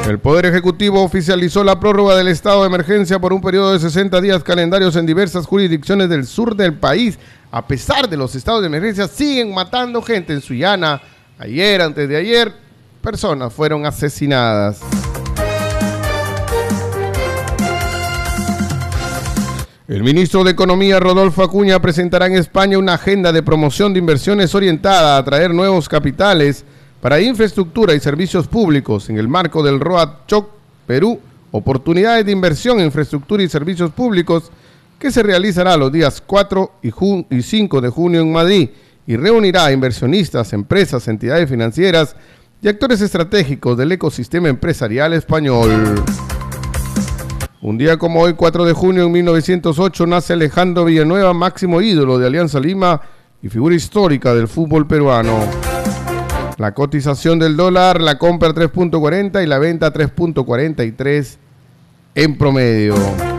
El Poder Ejecutivo oficializó la prórroga del estado de emergencia por un periodo de 60 días calendarios en diversas jurisdicciones del sur del país. A pesar de los estados de emergencia, siguen matando gente en Sullana. Ayer, antes de ayer, personas fueron asesinadas. El ministro de Economía, Rodolfo Acuña, presentará en España una agenda de promoción de inversiones orientada a atraer nuevos capitales para infraestructura y servicios públicos en el marco del ROAD-CHOC Perú, oportunidades de inversión en infraestructura y servicios públicos, que se realizará los días 4 y 5 de junio en Madrid y reunirá a inversionistas, empresas, entidades financieras y actores estratégicos del ecosistema empresarial español. Un día como hoy, 4 de junio en 1908, nace Alejandro Villanueva, máximo ídolo de Alianza Lima y figura histórica del fútbol peruano. La cotización del dólar, la compra 3.40 y la venta 3.43 en promedio.